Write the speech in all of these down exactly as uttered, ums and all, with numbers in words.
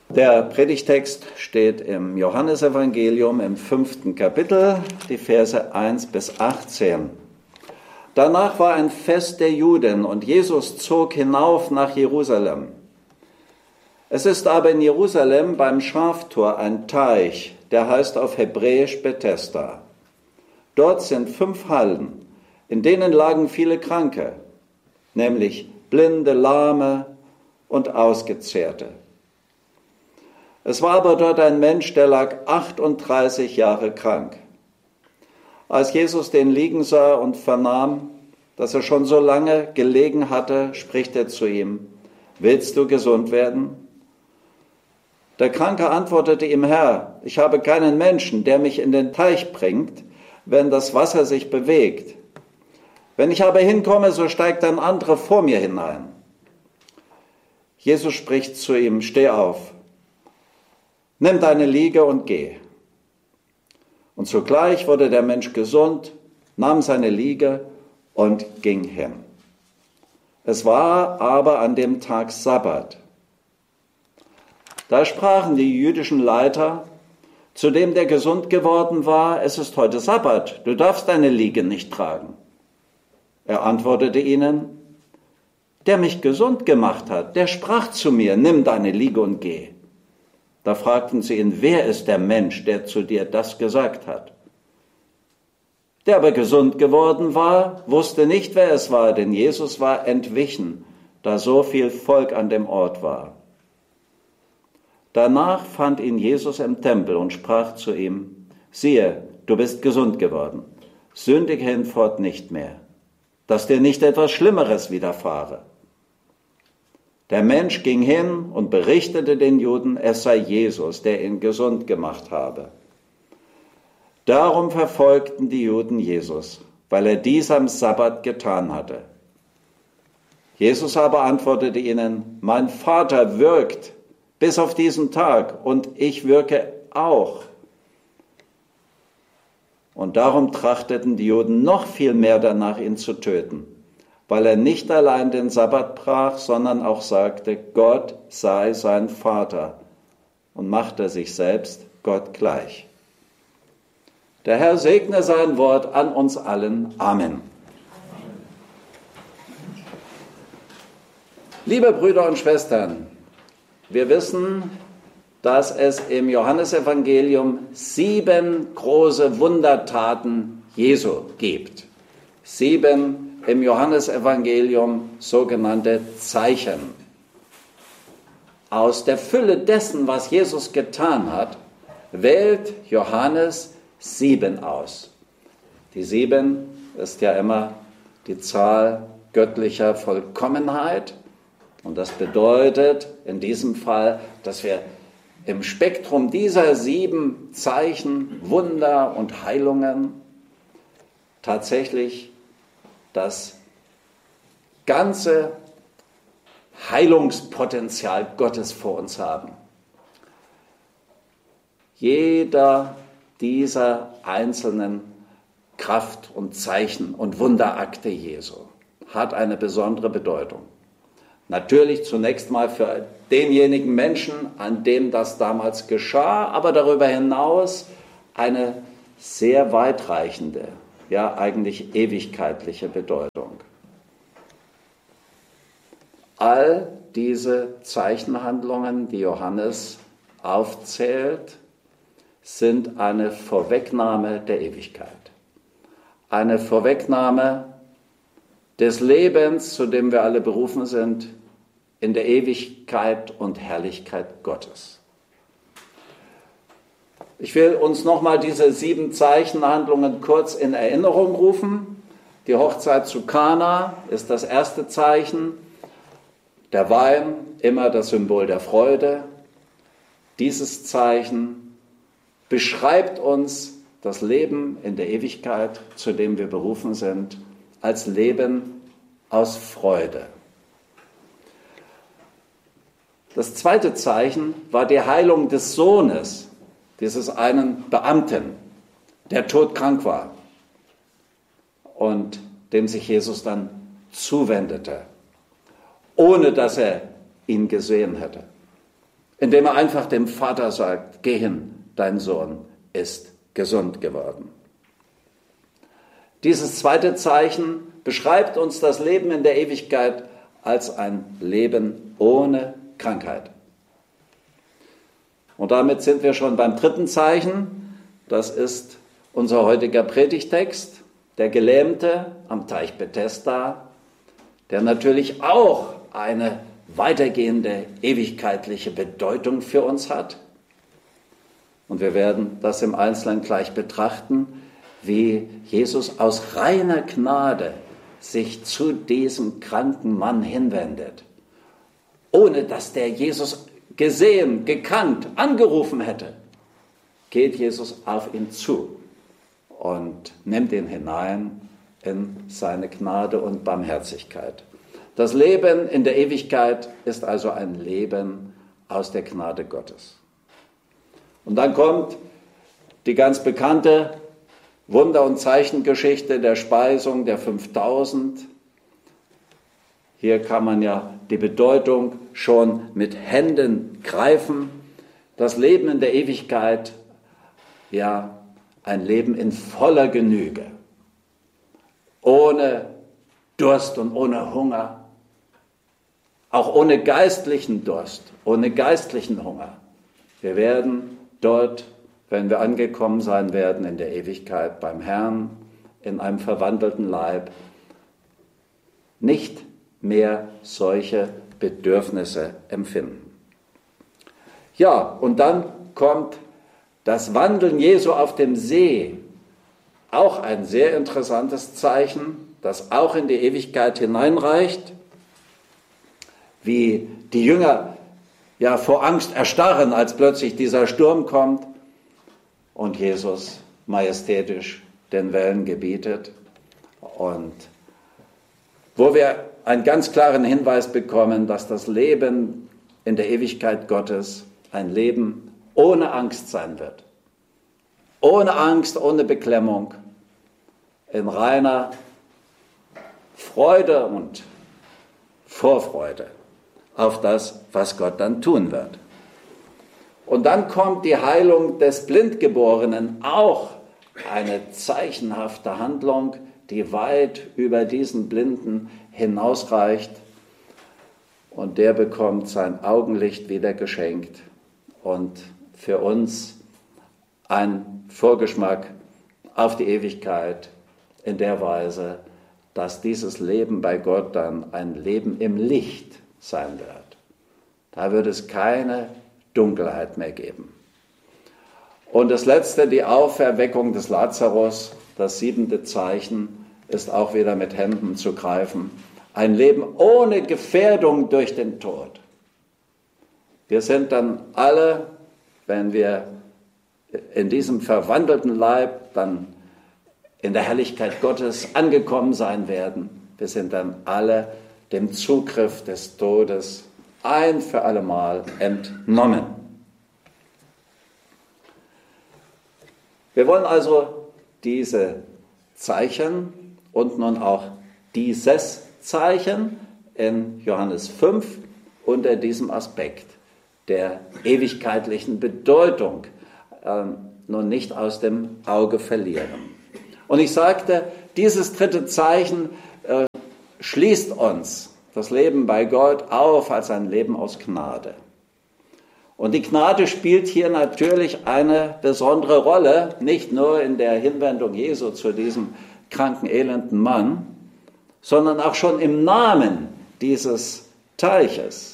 Der Predigtext steht im Johannesevangelium im fünften Kapitel, die Verse eins bis achtzehn. Danach war ein Fest der Juden und Jesus zog hinauf nach Jerusalem. Es ist aber in Jerusalem beim Schaftor ein Teich, der heißt auf Hebräisch Bethesda. Dort sind fünf Hallen, in denen lagen viele Kranke, nämlich Blinde, Lahme und Ausgezehrte. Es war aber dort ein Mensch, der lag achtunddreißig Jahre krank. Als Jesus den liegen sah und vernahm, dass er schon so lange gelegen hatte, spricht er zu ihm: Willst du gesund werden? Der Kranke antwortete ihm: Herr, ich habe keinen Menschen, der mich in den Teich bringt, wenn das Wasser sich bewegt. Wenn ich aber hinkomme, so steigt ein anderer vor mir hinein. Jesus spricht zu ihm: Steh auf, nimm deine Liege und geh. Und sogleich wurde der Mensch gesund, nahm seine Liege und ging hin. Es war aber an dem Tag Sabbat. Da sprachen die jüdischen Leiter zu dem, der gesund geworden war: Es ist heute Sabbat, du darfst deine Liege nicht tragen. Er antwortete ihnen: Der mich gesund gemacht hat, der sprach zu mir: Nimm deine Liege und geh. Da fragten sie ihn: Wer ist der Mensch, der zu dir das gesagt hat? Der aber gesund geworden war, wusste nicht, wer es war, denn Jesus war entwichen, da so viel Volk an dem Ort war. Danach fand ihn Jesus im Tempel und sprach zu ihm: Siehe, du bist gesund geworden, sündige hinfort nicht mehr, dass dir nicht etwas Schlimmeres widerfahre. Der Mensch ging hin und berichtete den Juden, es sei Jesus, der ihn gesund gemacht habe. Darum verfolgten die Juden Jesus, weil er dies am Sabbat getan hatte. Jesus aber antwortete ihnen: Mein Vater wirkt bis auf diesen Tag und ich wirke auch. Und darum trachteten die Juden noch viel mehr danach, ihn zu töten, weil er nicht allein den Sabbat brach, sondern auch sagte, Gott sei sein Vater, und machte sich selbst Gott gleich. Der Herr segne sein Wort an uns allen. Amen. Liebe Brüder und Schwestern, wir wissen, dass es im Johannesevangelium sieben große Wundertaten Jesu gibt. Sieben im Johannesevangelium sogenannte Zeichen. Aus der Fülle dessen, was Jesus getan hat, wählt Johannes sieben aus. Die sieben ist ja immer die Zahl göttlicher Vollkommenheit. Und das bedeutet in diesem Fall, dass wir im Spektrum dieser sieben Zeichen, Wunder und Heilungen tatsächlich das ganze Heilungspotenzial Gottes vor uns haben. Jeder dieser einzelnen Kraft- und Zeichen- und Wunderakte Jesu hat eine besondere Bedeutung. Natürlich zunächst mal für denjenigen Menschen, an dem das damals geschah, aber darüber hinaus eine sehr weitreichende, ja eigentlich ewigkeitliche Bedeutung. All diese Zeichenhandlungen, die Johannes aufzählt, sind eine Vorwegnahme der Ewigkeit. Eine Vorwegnahme des Lebens, zu dem wir alle berufen sind, in der Ewigkeit und Herrlichkeit Gottes. Ich will uns nochmal diese sieben Zeichenhandlungen kurz in Erinnerung rufen. Die Hochzeit zu Kana ist das erste Zeichen. Der Wein, immer das Symbol der Freude. Dieses Zeichen beschreibt uns das Leben in der Ewigkeit, zu dem wir berufen sind, als Leben aus Freude. Das zweite Zeichen war die Heilung des Sohnes, dieses einen Beamten, der todkrank war und dem sich Jesus dann zuwendete, ohne dass er ihn gesehen hätte. indem er einfach dem Vater sagt, geh hin, dein Sohn ist gesund geworden. Dieses zweite Zeichen beschreibt uns das Leben in der Ewigkeit als ein Leben ohne Krankheit. Und damit sind wir schon beim dritten Zeichen. Das ist unser heutiger Predigtext, der Gelähmte am Teich Bethesda, der natürlich auch eine weitergehende ewigkeitliche Bedeutung für uns hat. Und wir werden das im Einzelnen gleich betrachten, wie Jesus aus reiner Gnade sich zu diesem kranken Mann hinwendet, ohne dass der Jesus gesehen, gekannt, angerufen hätte, geht Jesus auf ihn zu und nimmt ihn hinein in seine Gnade und Barmherzigkeit. Das Leben in der Ewigkeit ist also ein Leben aus der Gnade Gottes. Und dann kommt die ganz bekannte Wunder- und Zeichengeschichte der Speisung der fünftausend. Hier kann man ja die Bedeutung schon mit Händen greifen. Das Leben in der Ewigkeit, ja, ein Leben in voller Genüge, ohne Durst und ohne Hunger, auch ohne geistlichen Durst, ohne geistlichen Hunger. Wir werden dort, wenn wir angekommen sein werden in der Ewigkeit beim Herrn, in einem verwandelten Leib, nicht mehr solche Bedürfnisse empfinden. Ja, und dann kommt das Wandeln Jesu auf dem See, auch ein sehr interessantes Zeichen, das auch in die Ewigkeit hineinreicht, wie die Jünger ja vor Angst erstarren, als plötzlich dieser Sturm kommt und Jesus majestätisch den Wellen gebietet, und wo wir einen ganz klaren Hinweis bekommen, dass das Leben in der Ewigkeit Gottes ein Leben ohne Angst sein wird. Ohne Angst, ohne Beklemmung, in reiner Freude und Vorfreude auf das, was Gott dann tun wird. Und dann kommt die Heilung des Blindgeborenen, auch eine zeichenhafte Handlung, die weit über diesen Blinden hinausreicht. Und der bekommt sein Augenlicht wieder geschenkt. Und für uns ein Vorgeschmack auf die Ewigkeit in der Weise, dass dieses Leben bei Gott dann ein Leben im Licht sein wird. Da wird es keine Dunkelheit mehr geben. Und das letzte, die Auferweckung des Lazarus, das siebente Zeichen, ist auch wieder mit Händen zu greifen. Ein Leben ohne Gefährdung durch den Tod. Wir sind dann alle, wenn wir in diesem verwandelten Leib dann in der Herrlichkeit Gottes angekommen sein werden, wir sind dann alle dem Zugriff des Todes ein für allemal entnommen. Wir wollen also diese Zeichen und nun auch dieses Zeichen in Johannes fünf unter diesem Aspekt der ewigkeitlichen Bedeutung äh, nun nicht aus dem Auge verlieren. Und ich sagte, dieses dritte Zeichen äh, schließt uns das Leben bei Gott auf als ein Leben aus Gnade. Und die Gnade spielt hier natürlich eine besondere Rolle, nicht nur in der Hinwendung Jesu zu diesem kranken, elenden Mann, sondern auch schon im Namen dieses Teiches.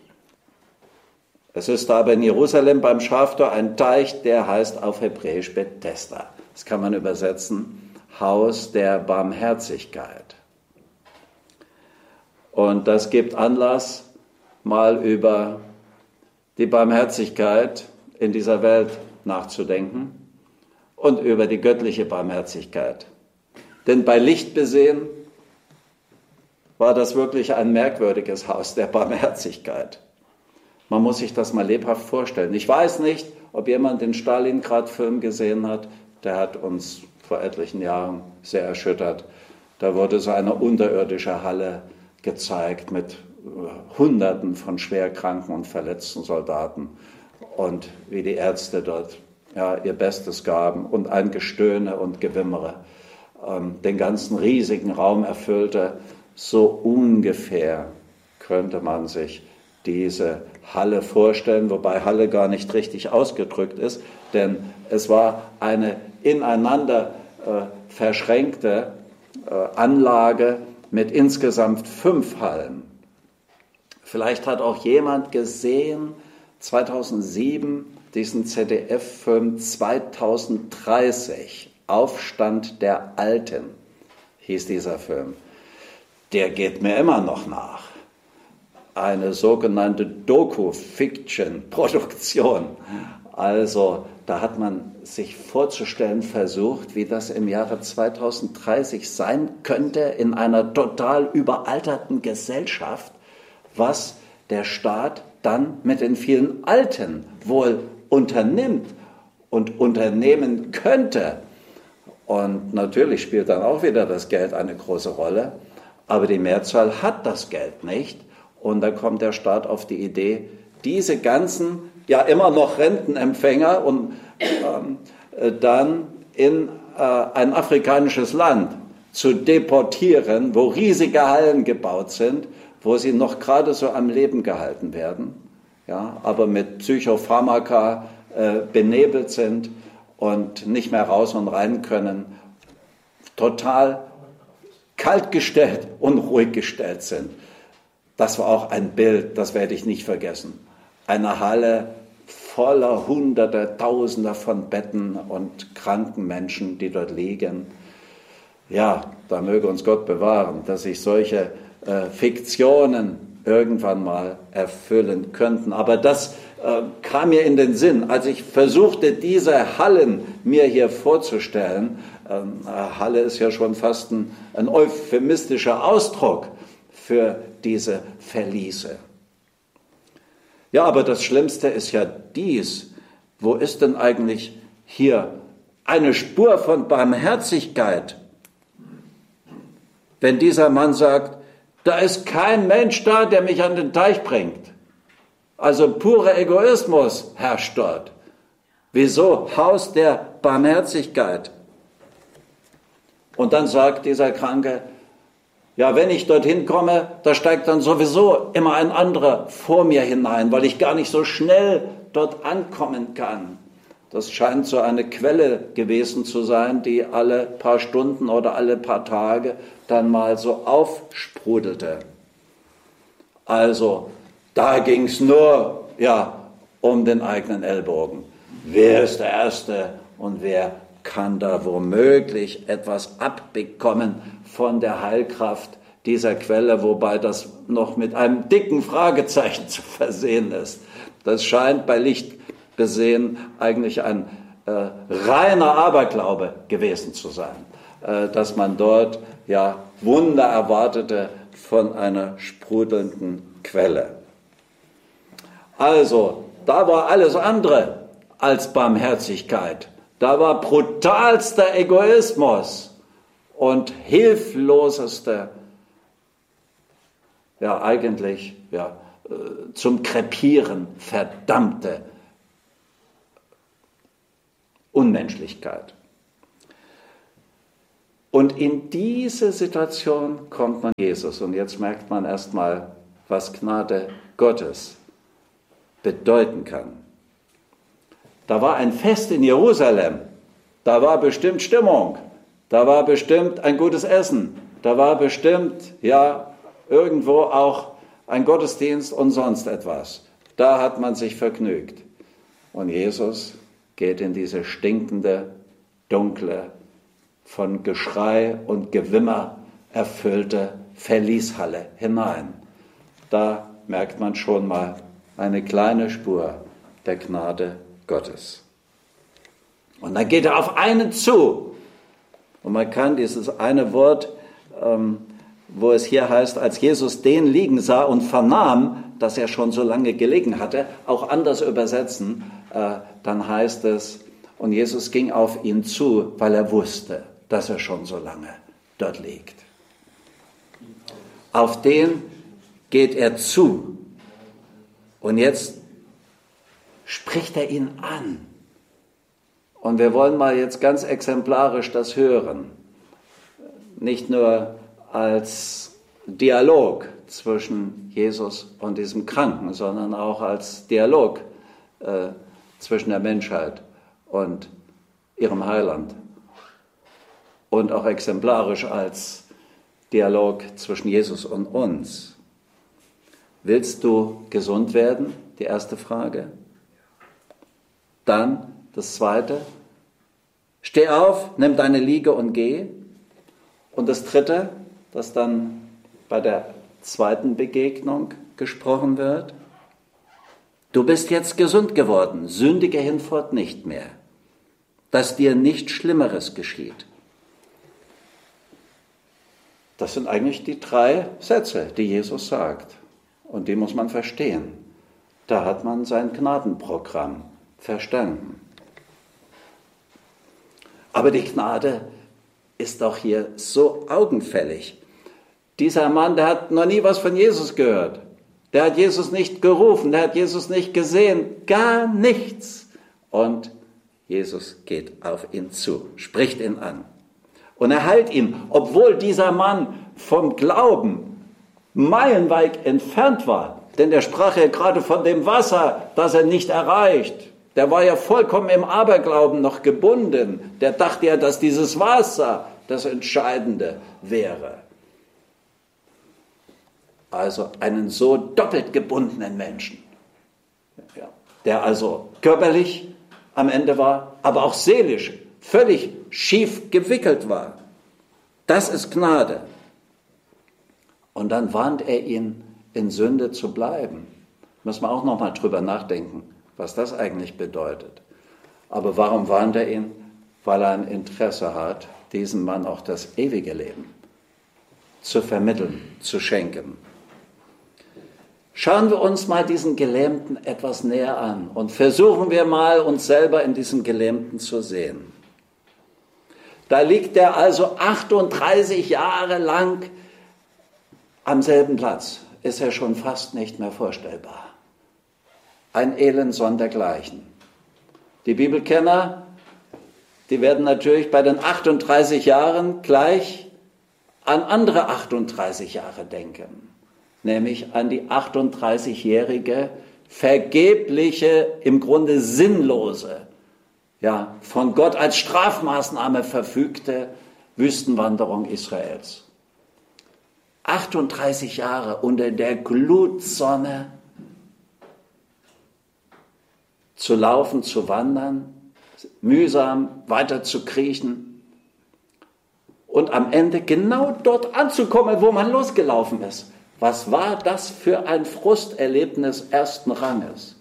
Es ist aber in Jerusalem beim Schaftor ein Teich, der heißt auf Hebräisch Bethesda. Das kann man übersetzen, Haus der Barmherzigkeit. Und das gibt Anlass, mal über die Barmherzigkeit in dieser Welt nachzudenken und über die göttliche Barmherzigkeit. Denn bei Licht besehen war das wirklich ein merkwürdiges Haus der Barmherzigkeit. Man muss sich das mal lebhaft vorstellen. Ich weiß nicht, ob jemand den Stalingrad-Film gesehen hat. Der hat uns vor etlichen Jahren sehr erschüttert. Da wurde so eine unterirdische Halle gezeigt mit Hunderten von schwerkranken und verletzten Soldaten und wie die Ärzte dort ja, ihr Bestes gaben und ein Gestöhne und Gewimmere ähm, den ganzen riesigen Raum erfüllte. So ungefähr könnte man sich diese Halle vorstellen, wobei Halle gar nicht richtig ausgedrückt ist, denn es war eine ineinander äh, verschränkte äh, Anlage mit insgesamt fünf Hallen. Vielleicht hat auch jemand gesehen, zweitausendsieben, diesen Z D F-Film zweitausenddreißig, Aufstand der Alten, hieß dieser Film. Der geht mir immer noch nach. Eine sogenannte Doku-Fiction-Produktion. Also da hat man sich vorzustellen versucht, wie das im Jahre zweitausenddreißig sein könnte in einer total überalterten Gesellschaft, was der Staat dann mit den vielen Alten wohl unternimmt und unternehmen könnte. Und natürlich spielt dann auch wieder das Geld eine große Rolle, aber die Mehrzahl hat das Geld nicht. Und da kommt der Staat auf die Idee, diese ganzen, ja immer noch Rentenempfänger und ähm, äh, dann in äh, ein afrikanisches Land zu deportieren, wo riesige Hallen gebaut sind, wo sie noch gerade so am Leben gehalten werden, ja, aber mit Psychopharmaka äh, benebelt sind und nicht mehr raus und rein können, total kaltgestellt und ruhig gestellt sind. Das war auch ein Bild, das werde ich nicht vergessen. Eine Halle voller Hunderte, Tausender von Betten und kranken Menschen, die dort liegen. Ja, da möge uns Gott bewahren, dass sich solche äh, Fiktionen irgendwann mal erfüllen könnten. Aber das äh, kam mir in den Sinn, als ich versuchte, diese Hallen mir hier vorzustellen. Ähm, Halle ist ja schon fast ein, ein euphemistischer Ausdruck für diese Verliese. Ja, aber das Schlimmste ist ja dies. Wo ist denn eigentlich hier eine Spur von Barmherzigkeit? Wenn dieser Mann sagt, da ist kein Mensch da, der mich an den Teich bringt. Also purer Egoismus herrscht dort. Wieso? Haus der Barmherzigkeit. Und dann sagt dieser Kranke, ja, wenn ich dorthin komme, da steigt dann sowieso immer ein anderer vor mir hinein, weil ich gar nicht so schnell dort ankommen kann. Das scheint so eine Quelle gewesen zu sein, die alle paar Stunden oder alle paar Tage dann mal so aufsprudelte. Also, da ging es nur, ja, um den eigenen Ellbogen. Wer ist der Erste und wer kann da womöglich etwas abbekommen von der Heilkraft dieser Quelle, wobei das noch mit einem dicken Fragezeichen zu versehen ist. Das scheint bei Licht gesehen eigentlich ein äh, reiner Aberglaube gewesen zu sein, äh, dass man dort ja Wunder erwartete von einer sprudelnden Quelle. Also, da war alles andere als Barmherzigkeit. Da war brutalster Egoismus und hilfloseste, ja eigentlich ja, zum Krepieren verdammte Unmenschlichkeit. Und in diese Situation kommt man Jesus. Und jetzt merkt man erstmal, was Gnade Gottes bedeuten kann. Da war ein Fest in Jerusalem, da war bestimmt Stimmung, da war bestimmt ein gutes Essen, da war bestimmt, ja, irgendwo auch ein Gottesdienst und sonst etwas. Da hat man sich vergnügt. Und Jesus geht in diese stinkende, dunkle, von Geschrei und Gewimmer erfüllte Verlieshalle hinein. Da merkt man schon mal eine kleine Spur der Gnade Gottes. Und dann geht er auf einen zu. Und man kann dieses eine Wort, ähm, wo es hier heißt, als Jesus den liegen sah und vernahm, dass er schon so lange gelegen hatte, auch anders übersetzen. Äh, dann heißt es, und Jesus ging auf ihn zu, weil er wusste, dass er schon so lange dort liegt. Auf den geht er zu. Und jetzt spricht er ihn an. Und wir wollen mal jetzt ganz exemplarisch das hören. Nicht nur als Dialog zwischen Jesus und diesem Kranken, sondern auch als Dialog äh, zwischen der Menschheit und ihrem Heiland. Und auch exemplarisch als Dialog zwischen Jesus und uns. Willst du gesund werden? Die erste Frage. Dann das zweite. Steh auf, nimm deine Liege und geh. Und das dritte, das dann bei der zweiten Begegnung gesprochen wird. Du bist jetzt gesund geworden, sündige hinfort nicht mehr, dass dir nichts Schlimmeres geschieht. Das sind eigentlich die drei Sätze, die Jesus sagt. Und die muss man verstehen. Da hat man sein Gnadenprogramm verstanden. Aber die Gnade ist doch hier so augenfällig. Dieser Mann, der hat noch nie was von Jesus gehört. Der hat Jesus nicht gerufen, der hat Jesus nicht gesehen, gar nichts. Und Jesus geht auf ihn zu, spricht ihn an. Und er heilt ihn, obwohl dieser Mann vom Glauben meilenweit entfernt war. Denn er sprach ja gerade von dem Wasser, das er nicht erreicht. Der war ja vollkommen im Aberglauben noch gebunden. Der dachte ja, dass dieses Wasser das Entscheidende wäre. Also einen so doppelt gebundenen Menschen, ja, der also körperlich am Ende war, aber auch seelisch völlig schief gewickelt war. Das ist Gnade. Und dann warnt er ihn, in Sünde zu bleiben. Müssen wir auch noch mal drüber nachdenken, was das eigentlich bedeutet. Aber warum warnt er ihn? Weil er ein Interesse hat, diesem Mann auch das ewige Leben zu vermitteln, zu schenken. Schauen wir uns mal diesen Gelähmten etwas näher an und versuchen wir mal, uns selber in diesem Gelähmten zu sehen. Da liegt er also achtunddreißig Jahre lang am selben Platz. Ist ja schon fast nicht mehr vorstellbar. Ein Elend sondergleichen. Die Bibelkenner, die werden natürlich bei den achtunddreißig Jahren gleich an andere achtunddreißig Jahre denken. Nämlich an die achtunddreißigjährige, vergebliche, im Grunde sinnlose, ja, von Gott als Strafmaßnahme verfügte Wüstenwanderung Israels. achtunddreißig Jahre unter der Glutsonne zu laufen, zu wandern, mühsam weiter zu kriechen und am Ende genau dort anzukommen, wo man losgelaufen ist. Was war das für ein Frusterlebnis ersten Ranges?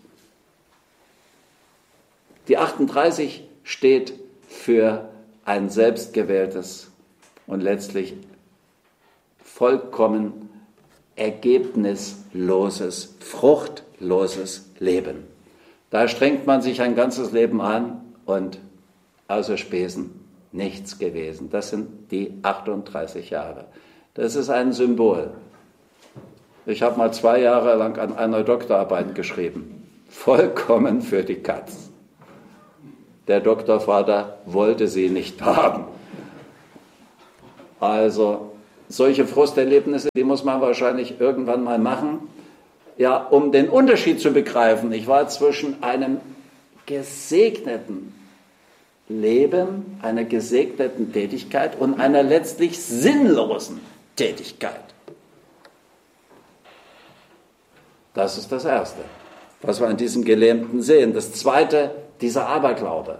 Die achtunddreißig steht für ein selbstgewähltes und letztlich vollkommen ergebnisloses, fruchtloses Leben. Da strengt man sich ein ganzes Leben an und außer Spesen nichts gewesen. Das sind die achtunddreißig Jahre. Das ist ein Symbol. Ich habe mal zwei Jahre lang an einer Doktorarbeit geschrieben. Vollkommen für die Katz. Der Doktorvater wollte sie nicht haben. Also solche Frusterlebnisse, die muss man wahrscheinlich irgendwann mal machen, ja, um den Unterschied zu begreifen. Ich war zwischen einem gesegneten Leben, einer gesegneten Tätigkeit und einer letztlich sinnlosen Tätigkeit. Das ist das Erste, was wir an diesem Gelähmten sehen. Das Zweite, dieser Aberglaube.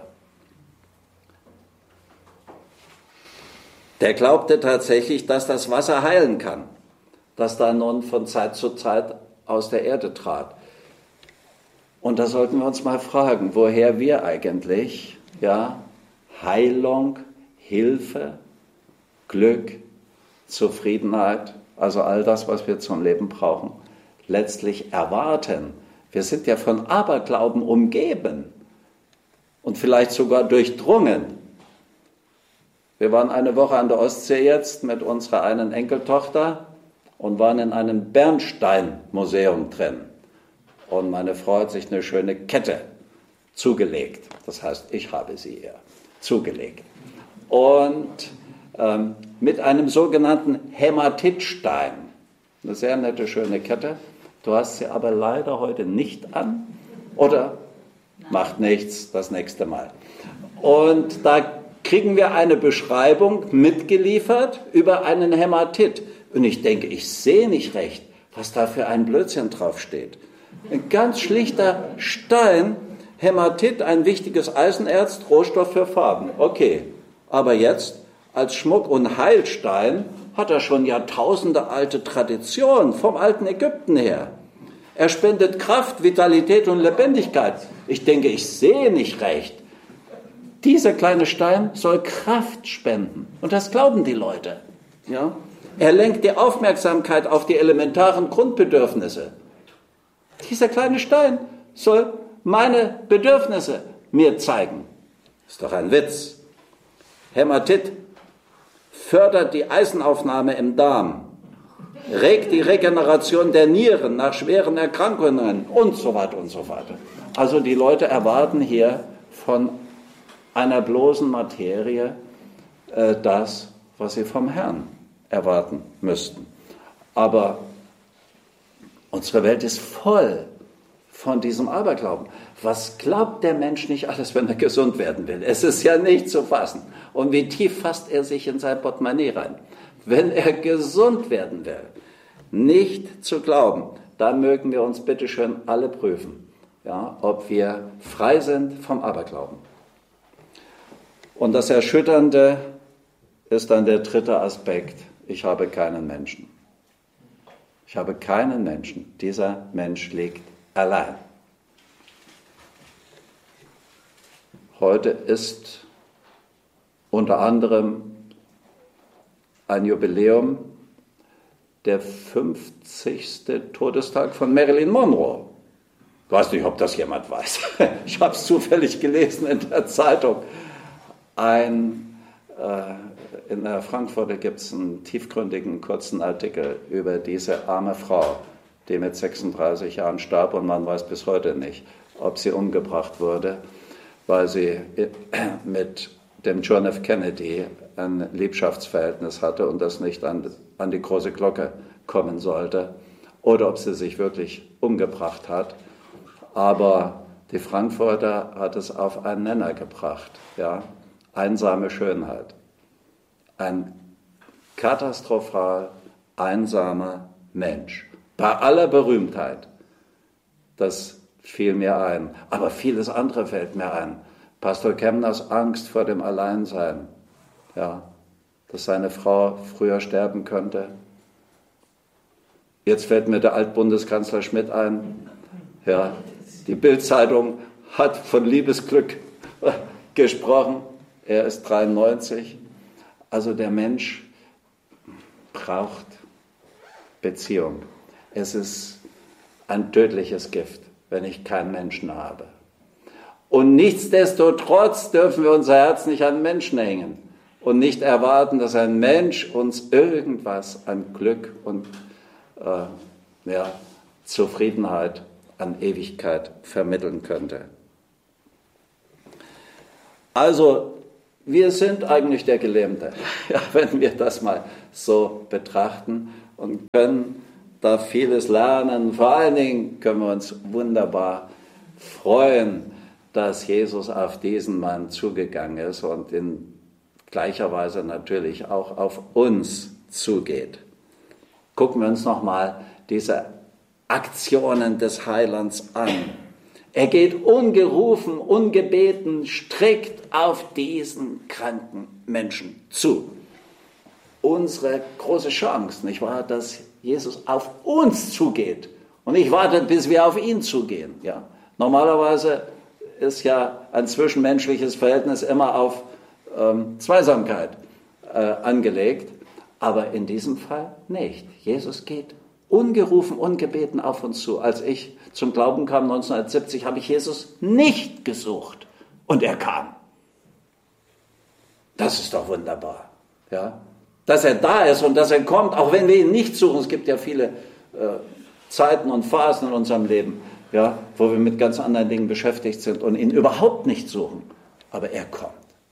Der glaubte tatsächlich, dass das Wasser heilen kann, das da nun von Zeit zu Zeit aus der Erde trat. Und da sollten wir uns mal fragen, woher wir eigentlich, ja, Heilung, Hilfe, Glück, Zufriedenheit, also all das, was wir zum Leben brauchen, letztlich erwarten. Wir sind ja von Aberglauben umgeben und vielleicht sogar durchdrungen. Wir waren eine Woche an der Ostsee jetzt mit unserer einen Enkeltochter und waren in einem Bernsteinmuseum drin. Und meine Frau hat sich eine schöne Kette zugelegt. Das heißt, ich habe sie ihr zugelegt. Und ähm, mit einem sogenannten Hämatitstein. Eine sehr nette, schöne Kette. Du hast sie aber leider heute nicht an. Oder? Macht nichts, das nächste Mal. Und da kriegen wir eine Beschreibung mitgeliefert über einen Hämatit. Und ich denke, ich sehe nicht recht, was da für ein Blödsinn draufsteht. Ein ganz schlichter Stein, Hämatit, ein wichtiges Eisenerz, Rohstoff für Farben. Okay, aber jetzt als Schmuck- und Heilstein hat er schon Jahrtausende alte Tradition vom alten Ägypten her. Er spendet Kraft, Vitalität und Lebendigkeit. Ich denke, ich sehe nicht recht. Dieser kleine Stein soll Kraft spenden. Und das glauben die Leute. Ja? Er lenkt die Aufmerksamkeit auf die elementaren Grundbedürfnisse. Dieser kleine Stein soll meine Bedürfnisse mir zeigen. Ist doch ein Witz. Hämatit fördert die Eisenaufnahme im Darm, regt die Regeneration der Nieren nach schweren Erkrankungen und so weiter und so weiter. Also die Leute erwarten hier von einer bloßen Materie äh, das, was sie vom Herrn erwarten müssten. Aber unsere Welt ist voll von diesem Aberglauben. Was glaubt der Mensch nicht alles, wenn er gesund werden will? Es ist ja nicht zu fassen. Und wie tief fasst er sich in sein Portemonnaie rein? Wenn er gesund werden will, nicht zu glauben, da mögen wir uns bitte schön alle prüfen, ja, ob wir frei sind vom Aberglauben. Und das Erschütternde ist dann der dritte Aspekt. Ich habe keinen Menschen. Ich habe keinen Menschen. Dieser Mensch liegt allein. Heute ist unter anderem ein Jubiläum, der fünfzigste Todestag von Marilyn Monroe. Ich weiß nicht, ob das jemand weiß. Ich habe es zufällig gelesen in der Zeitung. Ein, äh, in der Frankfurter gibt es einen tiefgründigen, kurzen Artikel über diese arme Frau, die mit sechsunddreißig Jahren starb und man weiß bis heute nicht, ob sie umgebracht wurde, weil sie mit dem John F. Kennedy ein Liebschaftsverhältnis hatte und das nicht an, an die große Glocke kommen sollte, oder ob sie sich wirklich umgebracht hat. Aber die Frankfurter hat es auf einen Nenner gebracht, ja. Einsame Schönheit. Ein katastrophal einsamer Mensch. Bei aller Berühmtheit. Das fiel mir ein. Aber vieles andere fällt mir ein. Pastor Kemners Angst vor dem Alleinsein. Ja, dass seine Frau früher sterben könnte. Jetzt fällt mir der Altbundeskanzler Schmidt ein. Ja, die Bild-Zeitung hat von Liebesglück gesprochen. Er ist dreiundneunzig. Also der Mensch braucht Beziehung. Es ist ein tödliches Gift, wenn ich keinen Menschen habe. Und nichtsdestotrotz dürfen wir unser Herz nicht an Menschen hängen und nicht erwarten, dass ein Mensch uns irgendwas an Glück und äh, ja, Zufriedenheit, an Ewigkeit vermitteln könnte. Also, wir sind eigentlich der Gelähmte, ja, wenn wir das mal so betrachten und können da vieles lernen. Vor allen Dingen können wir uns wunderbar freuen, dass Jesus auf diesen Mann zugegangen ist und in gleicher Weise natürlich auch auf uns zugeht. Gucken wir uns nochmal diese Aktionen des Heilands an. Er geht ungerufen, ungebeten, strikt auf diesen kranken Menschen zu. Unsere große Chance, nicht wahr, dass Jesus auf uns zugeht und nicht wartet, bis wir auf ihn zugehen. Ja. Normalerweise ist ja ein zwischenmenschliches Verhältnis immer auf ähm, Zweisamkeit äh, angelegt, aber in diesem Fall nicht. Jesus geht ungerufen, ungebeten auf uns zu. Als ich zum Glauben kam neunzehnhundertsiebzig, habe ich Jesus nicht gesucht und er kam. Das ist doch wunderbar. Ja? dass er da ist und dass er kommt, auch wenn wir ihn nicht suchen. Es gibt ja viele äh, Zeiten und Phasen in unserem Leben, ja, wo wir mit ganz anderen Dingen beschäftigt sind und ihn überhaupt nicht suchen. Aber er kommt.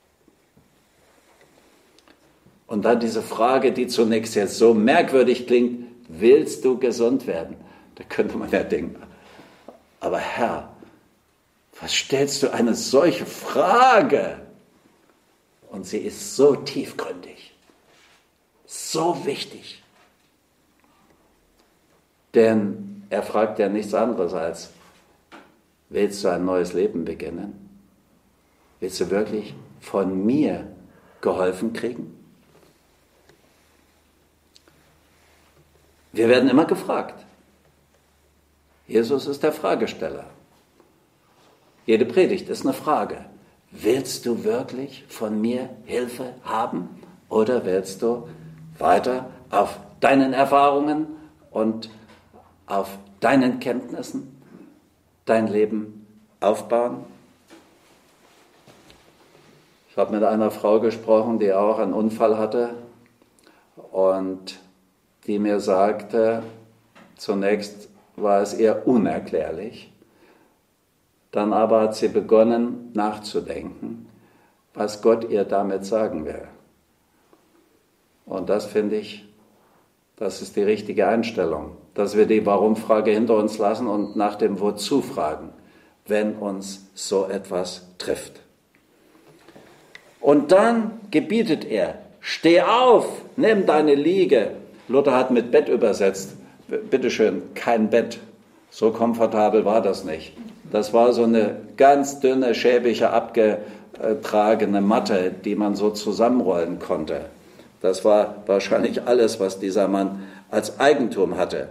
Und dann diese Frage, die zunächst jetzt so merkwürdig klingt, willst du gesund werden? Da könnte man ja denken, aber Herr, was stellst du eine solche Frage? Und sie ist so tiefgründig, so wichtig. Denn er fragt ja nichts anderes als, willst du ein neues Leben beginnen? Willst du wirklich von mir geholfen kriegen? Wir werden immer gefragt. Jesus ist der Fragesteller. Jede Predigt ist eine Frage. Willst du wirklich von mir Hilfe haben oder willst du weiter auf deinen Erfahrungen und auf deinen Kenntnissen dein Leben aufbauen? Ich habe mit einer Frau gesprochen, die auch einen Unfall hatte und die mir sagte, zunächst war es ihr unerklärlich, dann aber hat sie begonnen nachzudenken, was Gott ihr damit sagen will. Und das finde ich, das ist die richtige Einstellung, dass wir die Warum-Frage hinter uns lassen und nach dem Wozu fragen, wenn uns so etwas trifft. Und dann gebietet er, steh auf, nimm deine Liege. Luther hat mit Bett übersetzt. Bitteschön, kein Bett. So komfortabel war das nicht. Das war so eine ganz dünne, schäbige, abgetragene Matte, die man so zusammenrollen konnte. Das war wahrscheinlich alles, was dieser Mann als Eigentum hatte.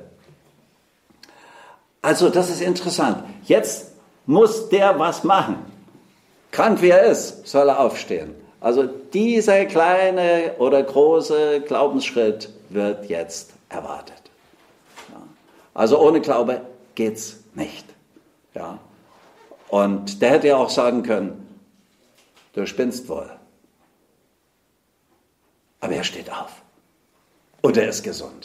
Also das ist interessant. Jetzt muss der was machen. Krank wie er ist, soll er aufstehen. Also dieser kleine oder große Glaubensschritt wird jetzt erwartet. Ja. Also ohne Glaube geht's nicht. Ja. Und der hätte ja auch sagen können, du spinnst wohl. Aber er steht auf. Und er ist gesund.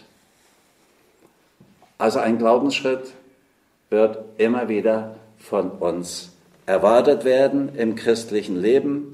Also ein Glaubensschritt wird immer wieder von uns erwartet werden im christlichen Leben.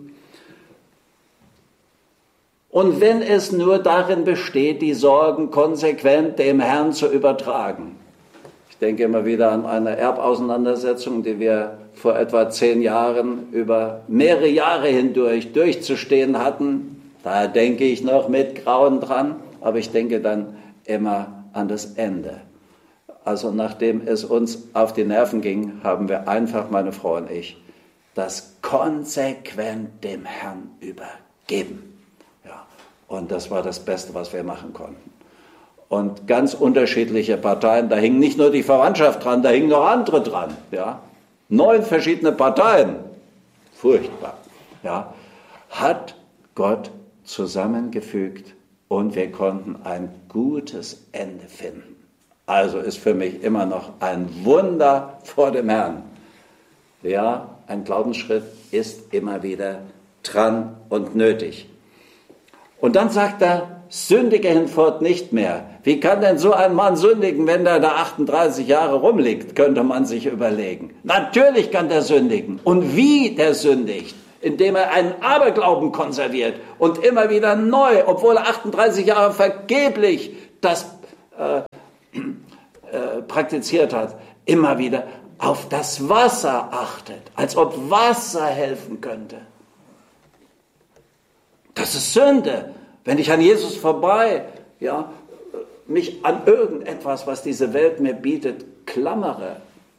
Und wenn es nur darin besteht, die Sorgen konsequent dem Herrn zu übertragen. Ich denke immer wieder an eine Erbauseinandersetzung, die wir vor etwa zehn Jahren über mehrere Jahre hindurch durchzustehen hatten. Da denke ich noch mit Grauen dran, aber ich denke dann immer an das Ende. Also nachdem es uns auf die Nerven ging, haben wir einfach, meine Frau und ich, das konsequent dem Herrn übergeben. Ja, und das war das Beste, was wir machen konnten. Und ganz unterschiedliche Parteien, da hing nicht nur die Verwandtschaft dran, da hingen noch andere dran. Ja. Neun verschiedene Parteien, furchtbar, ja, hat Gott zusammengefügt und wir konnten ein gutes Ende finden. Also ist für mich immer noch ein Wunder vor dem Herrn. Ja, ein Glaubensschritt ist immer wieder dran und nötig. Und dann sagt er, sündige hinfort nicht mehr. Wie kann denn so ein Mann sündigen, wenn der da achtunddreißig Jahre rumliegt, könnte man sich überlegen. Natürlich kann der sündigen. Und wie der sündigt? Indem er einen Aberglauben konserviert und immer wieder neu, obwohl er achtunddreißig Jahre vergeblich das äh, äh, praktiziert hat, immer wieder auf das Wasser achtet, als ob Wasser helfen könnte. Das ist Sünde, wenn ich an Jesus vorbei, ja, mich an irgendetwas, was diese Welt mir bietet, klammere.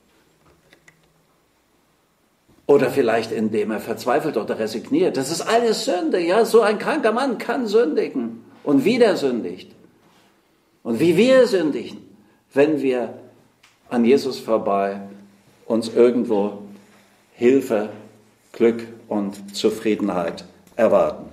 Oder vielleicht indem er verzweifelt oder resigniert. Das ist alles Sünde. Ja, so ein kranker Mann kann sündigen und wieder sündigt. Und wie wir sündigen, wenn wir an Jesus vorbei uns irgendwo Hilfe, Glück und Zufriedenheit erwarten.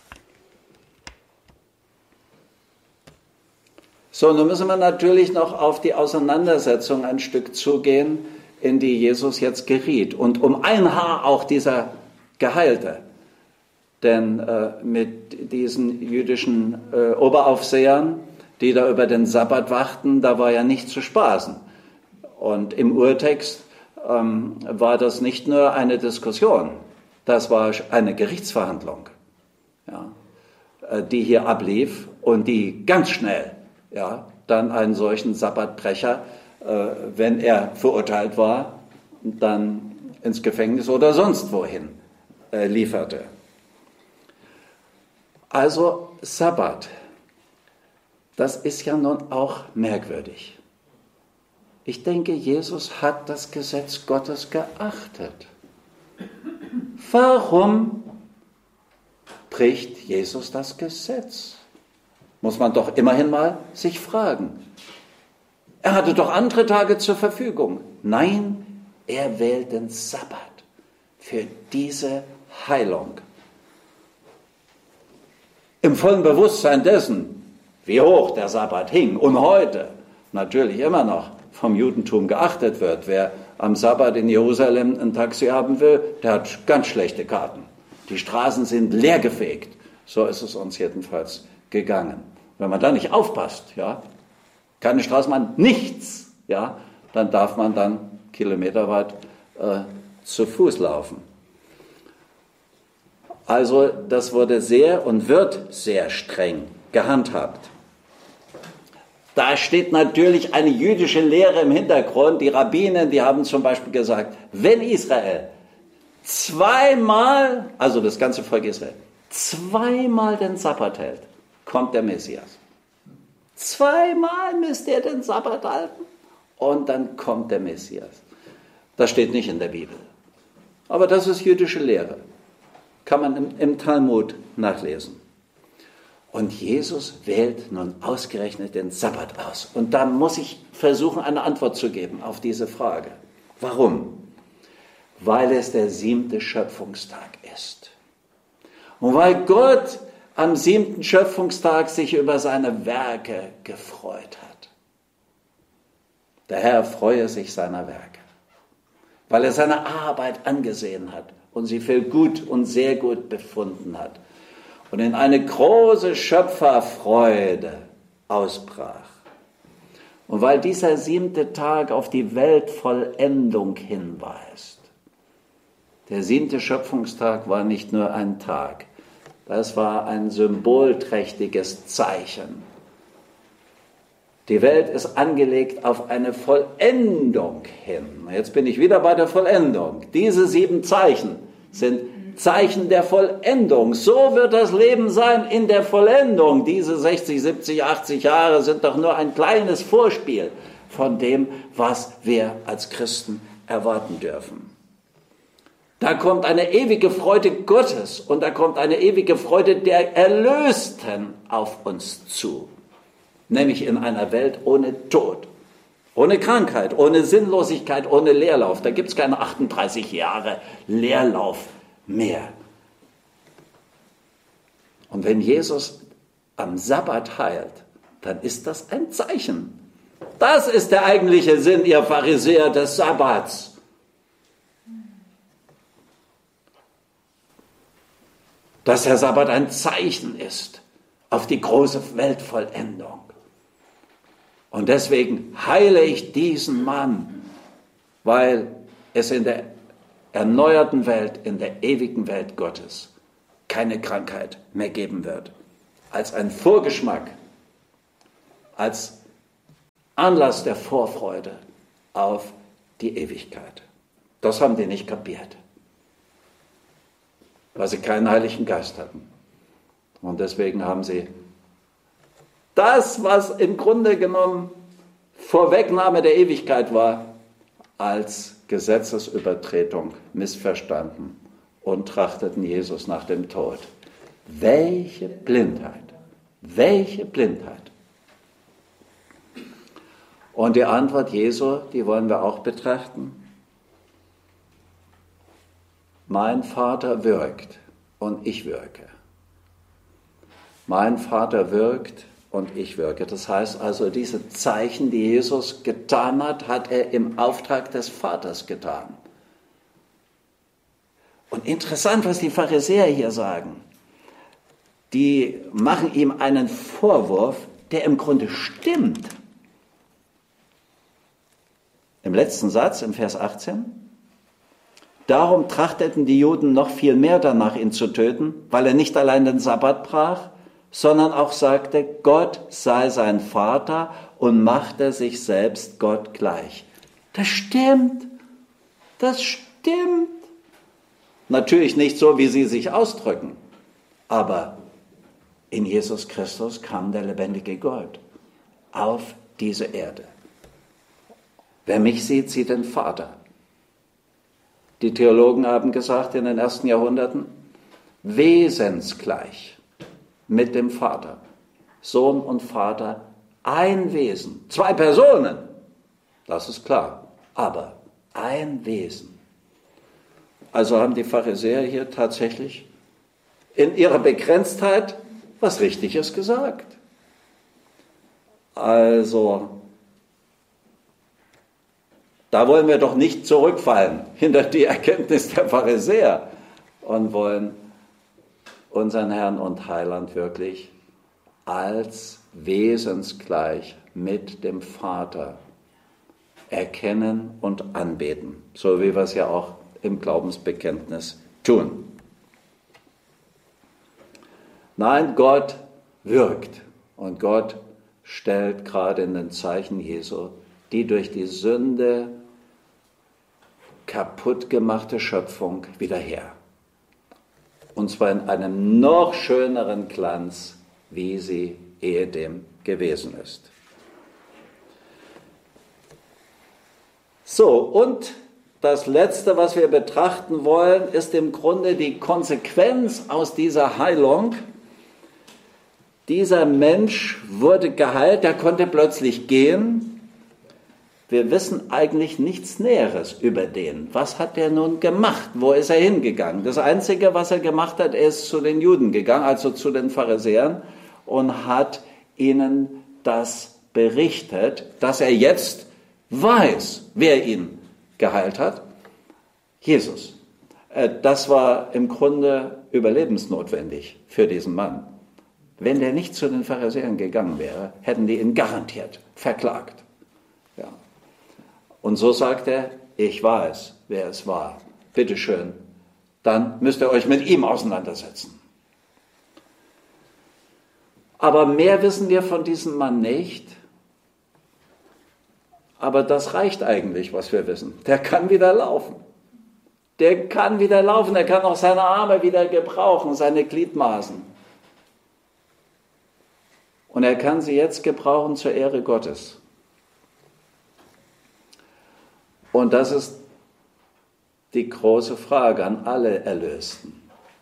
So, nun müssen wir natürlich noch auf die Auseinandersetzung ein Stück zugehen, in die Jesus jetzt geriet. Und um ein Haar auch dieser Geheilte. Denn äh, mit diesen jüdischen äh, Oberaufsehern, die da über den Sabbat wachten, da war ja nicht zu spaßen. Und im Urtext ähm, war das nicht nur eine Diskussion, das war eine Gerichtsverhandlung, ja, äh, die hier ablief und die ganz schnell ja, dann einen solchen Sabbatbrecher, äh, wenn er verurteilt war, dann ins Gefängnis oder sonst wohin äh, lieferte. Also Sabbat, das ist ja nun auch merkwürdig. Ich denke, Jesus hat das Gesetz Gottes geachtet. Warum bricht Jesus das Gesetz? Muss man doch immerhin mal sich fragen. Er hatte doch andere Tage zur Verfügung. Nein, er wählt den Sabbat für diese Heilung. Im vollen Bewusstsein dessen, wie hoch der Sabbat hing und heute natürlich immer noch vom Judentum geachtet wird. Wer am Sabbat in Jerusalem ein Taxi haben will, der hat ganz schlechte Karten. Die Straßen sind leergefegt. So ist es uns jedenfalls gegangen. Wenn man da nicht aufpasst, ja, keine Straßenbahn, nichts, ja, dann darf man dann kilometerweit äh, zu Fuß laufen. Also das wurde sehr und wird sehr streng gehandhabt. Da steht natürlich eine jüdische Lehre im Hintergrund. Die Rabbinen, die haben zum Beispiel gesagt, wenn Israel zweimal, also das ganze Volk Israel, zweimal den Sabbat hält, kommt der Messias. Zweimal müsst ihr den Sabbat halten und dann kommt der Messias. Das steht nicht in der Bibel. Aber das ist jüdische Lehre. Kann man im, im Talmud nachlesen. Und Jesus wählt nun ausgerechnet den Sabbat aus. Und da muss ich versuchen, eine Antwort zu geben auf diese Frage. Warum? Weil es der siebte Schöpfungstag ist. Und weil Gott am siebten Schöpfungstag sich über seine Werke gefreut hat. Der Herr freue sich seiner Werke, weil er seine Arbeit angesehen hat und sie für gut und sehr gut befunden hat und in eine große Schöpferfreude ausbrach. Und weil dieser siebte Tag auf die Weltvollendung hinweist. Der siebte Schöpfungstag war nicht nur ein Tag, das war ein symbolträchtiges Zeichen. Die Welt ist angelegt auf eine Vollendung hin. Jetzt bin ich wieder bei der Vollendung. Diese sieben Zeichen sind Zeichen der Vollendung. So wird das Leben sein in der Vollendung. Diese sechzig, siebzig, achtzig Jahre sind doch nur ein kleines Vorspiel von dem, was wir als Christen erwarten dürfen. Da kommt eine ewige Freude Gottes und da kommt eine ewige Freude der Erlösten auf uns zu. Nämlich in einer Welt ohne Tod, ohne Krankheit, ohne Sinnlosigkeit, ohne Leerlauf. Da gibt es keine achtunddreißig Jahre Leerlauf mehr. Und wenn Jesus am Sabbat heilt, dann ist das ein Zeichen. Das ist der eigentliche Sinn, ihr Pharisäer, des Sabbats. Dass der Sabbat ein Zeichen ist auf die große Weltvollendung. Und deswegen heile ich diesen Mann, weil es in der erneuerten Welt, in der ewigen Welt Gottes, keine Krankheit mehr geben wird. Als ein Vorgeschmack, als Anlass der Vorfreude auf die Ewigkeit. Das haben die nicht kapiert, weil sie keinen Heiligen Geist hatten. Und deswegen haben sie das, was im Grunde genommen Vorwegnahme der Ewigkeit war, als Gesetzesübertretung missverstanden und trachteten Jesus nach dem Tod. Welche Blindheit, welche Blindheit. Und die Antwort Jesu, die wollen wir auch betrachten. Mein Vater wirkt und ich wirke. Mein Vater wirkt und ich wirke. Das heißt also, diese Zeichen, die Jesus getan hat, hat er im Auftrag des Vaters getan. Und interessant, was die Pharisäer hier sagen. die machen ihm einen Vorwurf, der im Grunde stimmt. Im letzten Satz, im Vers achtzehn, darum trachteten die Juden noch viel mehr danach, ihn zu töten, weil er nicht allein den Sabbat brach, sondern auch sagte, Gott sei sein Vater und machte sich selbst Gott gleich. Das stimmt, das stimmt. Natürlich nicht so, wie sie sich ausdrücken, aber in Jesus Christus kam der lebendige Gott auf diese Erde. Wer mich sieht, sieht den Vater. Die Theologen haben gesagt in den ersten Jahrhunderten, wesensgleich mit dem Vater. Sohn und Vater, ein Wesen. Zwei Personen, das ist klar, aber ein Wesen. Also haben die Pharisäer hier tatsächlich in ihrer Begrenztheit was Richtiges gesagt. Also, da wollen wir doch nicht zurückfallen hinter die Erkenntnis der Pharisäer und wollen unseren Herrn und Heiland wirklich als wesensgleich mit dem Vater erkennen und anbeten, so wie wir es ja auch im Glaubensbekenntnis tun. Nein, Gott wirkt und Gott stellt gerade in den Zeichen Jesu die durch die Sünde kaputt gemachte Schöpfung wieder her. Und zwar in einem noch schöneren Glanz, wie sie ehedem gewesen ist. So, und das Letzte, was wir betrachten wollen, ist im Grunde die Konsequenz aus dieser Heilung. Dieser Mensch wurde geheilt, er konnte plötzlich gehen. Wir wissen eigentlich nichts Näheres über den. Was hat er nun gemacht? Wo ist er hingegangen? Das Einzige, was er gemacht hat, er ist zu den Juden gegangen, also zu den Pharisäern, und hat ihnen das berichtet, dass er jetzt weiß, wer ihn geheilt hat. Jesus. Das war im Grunde überlebensnotwendig für diesen Mann. Wenn der nicht zu den Pharisäern gegangen wäre, hätten die ihn garantiert verklagt. Ja. Und so sagt er, ich weiß, wer es war. Bitteschön, dann müsst ihr euch mit ihm auseinandersetzen. Aber mehr wissen wir von diesem Mann nicht. Aber das reicht eigentlich, was wir wissen. Der kann wieder laufen. Der kann wieder laufen, er kann auch seine Arme wieder gebrauchen, seine Gliedmaßen. Und er kann sie jetzt gebrauchen zur Ehre Gottes. Und das ist die große Frage an alle Erlösten.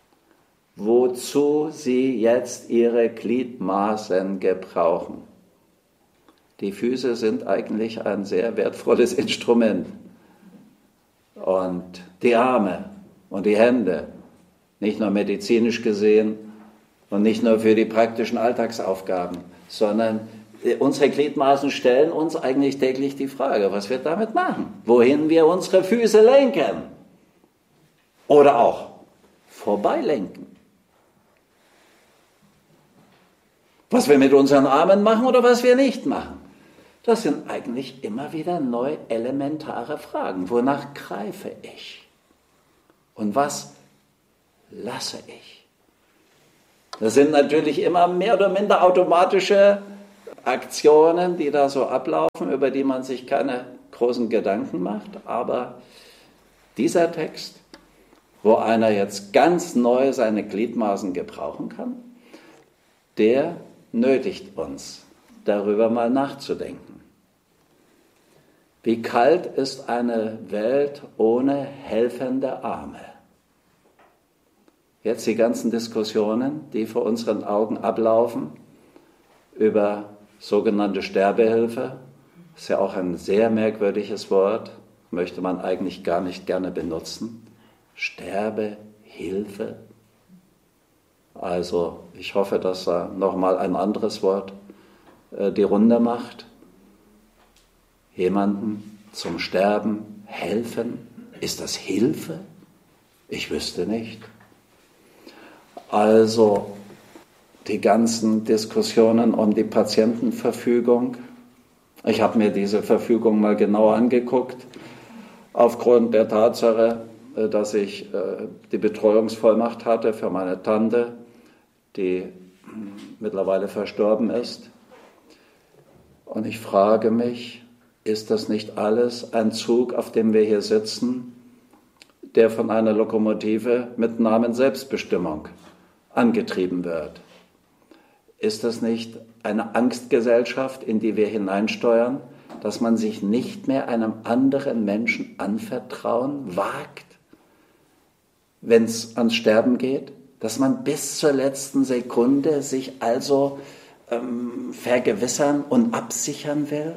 Wozu sie jetzt ihre Gliedmaßen gebrauchen. Die Füße sind eigentlich ein sehr wertvolles Instrument. Und die Arme und die Hände, nicht nur medizinisch gesehen und nicht nur für die praktischen Alltagsaufgaben, sondern unsere Gliedmaßen stellen uns eigentlich täglich die Frage, was wir damit machen, wohin wir unsere Füße lenken oder auch vorbeilenken. Was wir mit unseren Armen machen oder was wir nicht machen. Das sind eigentlich immer wieder neu elementare Fragen. Wonach greife ich? Und was lasse ich? Das sind natürlich immer mehr oder minder automatische Aktionen, die da so ablaufen, über die man sich keine großen Gedanken macht. Aber dieser Text, wo einer jetzt ganz neu seine Gliedmaßen gebrauchen kann, der nötigt uns, darüber mal nachzudenken. Wie kalt ist eine Welt ohne helfende Arme? Jetzt die ganzen Diskussionen, die vor unseren Augen ablaufen, über sogenannte Sterbehilfe, ist ja auch ein sehr merkwürdiges Wort, möchte man eigentlich gar nicht gerne benutzen. Sterbehilfe? Also ich hoffe, dass da nochmal ein anderes Wort äh, die Runde macht. Jemanden zum Sterben helfen? Ist das Hilfe? Ich wüsste nicht. Also, die ganzen Diskussionen um die Patientenverfügung. Ich habe mir diese Verfügung mal genauer angeguckt, aufgrund der Tatsache, dass ich die Betreuungsvollmacht hatte für meine Tante, die mittlerweile verstorben ist. Und ich frage mich, ist das nicht alles ein Zug, auf dem wir hier sitzen, der von einer Lokomotive mit Namen Selbstbestimmung angetrieben wird? Ist das nicht eine Angstgesellschaft, in die wir hineinsteuern, dass man sich nicht mehr einem anderen Menschen anvertrauen wagt, wenn es ans Sterben geht? Dass man bis zur letzten Sekunde sich also ähm, vergewissern und absichern will?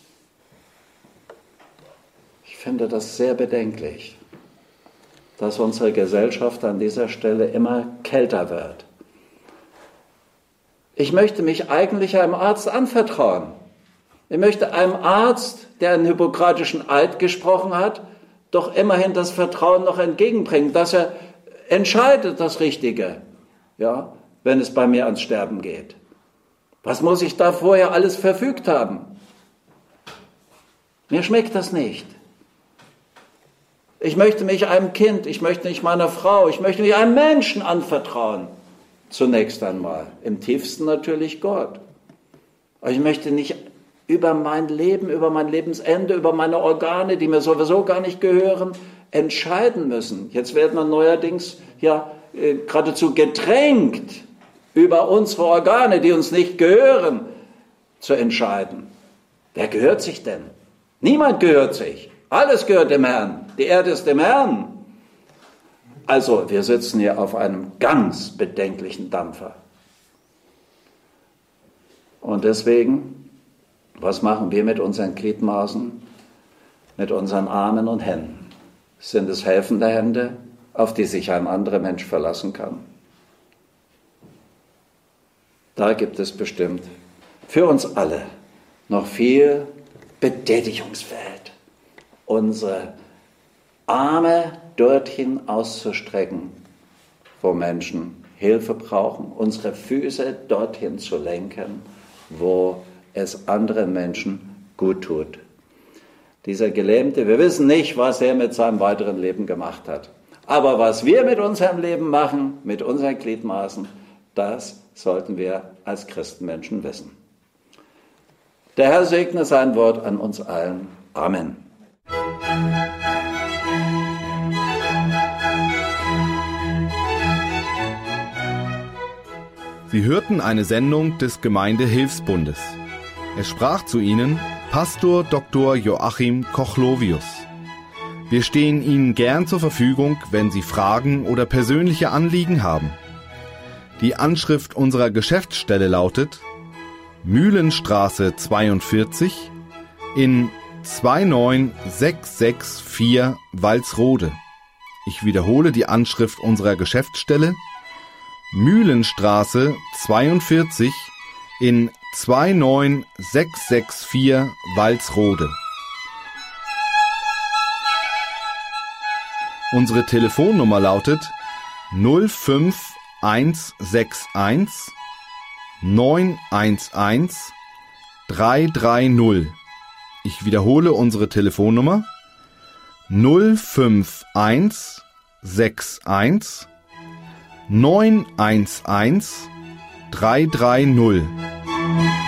Ich finde das sehr bedenklich, dass unsere Gesellschaft an dieser Stelle immer kälter wird. Ich möchte mich eigentlich einem Arzt anvertrauen. Ich möchte einem Arzt, der einen hippokratischen Eid gesprochen hat, doch immerhin das Vertrauen noch entgegenbringen, dass er entscheidet das Richtige, ja, wenn es bei mir ans Sterben geht. Was muss ich da vorher alles verfügt haben? Mir schmeckt das nicht. Ich möchte mich einem Kind, ich möchte mich meiner Frau, ich möchte mich einem Menschen anvertrauen. Zunächst einmal. Im tiefsten natürlich Gott. Aber ich möchte nicht über mein Leben, über mein Lebensende, über meine Organe, die mir sowieso gar nicht gehören, entscheiden müssen. Jetzt werden wir neuerdings ja äh, geradezu gedrängt, über unsere Organe, die uns nicht gehören, zu entscheiden. Wer gehört sich denn? Niemand gehört sich. Alles gehört dem Herrn. Die Erde ist dem Herrn. Also, wir sitzen hier auf einem ganz bedenklichen Dampfer. Und deswegen, was machen wir mit unseren Gliedmaßen, mit unseren Armen und Händen? Sind es helfende Hände, auf die sich ein anderer Mensch verlassen kann? Da gibt es bestimmt für uns alle noch viel Betätigungsfeld, unsere Arme dorthin auszustrecken, wo Menschen Hilfe brauchen, unsere Füße dorthin zu lenken, wo es anderen Menschen gut tut. Dieser Gelähmte, wir wissen nicht, was er mit seinem weiteren Leben gemacht hat. Aber was wir mit unserem Leben machen, mit unseren Gliedmaßen, das sollten wir als Christenmenschen wissen. Der Herr segne sein Wort an uns allen. Amen. Sie hörten eine Sendung des Gemeindehilfsbundes. Es sprach zu Ihnen Pastor Doktor Joachim Kochlovius. Wir stehen Ihnen gern zur Verfügung, wenn Sie Fragen oder persönliche Anliegen haben. Die Anschrift unserer Geschäftsstelle lautet Mühlenstraße zweiundvierzig in zwei neun sechs sechs vier Walsrode. Ich wiederhole die Anschrift unserer Geschäftsstelle Mühlenstraße zweiundvierzig in zwei neun sechs sechs vier Walsrode. Unsere Telefonnummer lautet null fünf eins sechs eins neun eins eins drei drei null. Ich wiederhole unsere Telefonnummer null fünf eins sechs eins neun eins eins drei drei null.